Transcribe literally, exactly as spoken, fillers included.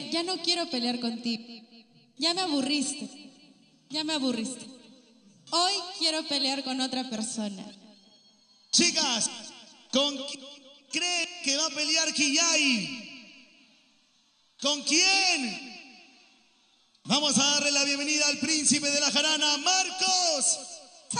que ya no quiero pelear contigo. Ya me aburriste. Ya me aburriste. Hoy quiero pelear con otra persona. Chicas, ¿con quién creen que va a pelear Quillay? ¿Con quién? Vamos a darle la bienvenida al príncipe de la jarana, Marcos